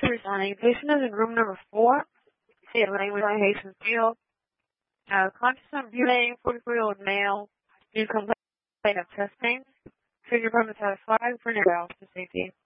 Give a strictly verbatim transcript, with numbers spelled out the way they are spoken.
Emergency responding. Patient is in room number four. State language on Hastings Field. Uh, conscious on breathing, forty-four-year-old male. Needs complaint of chest pain. Treatment department satisfied for dialysis safety.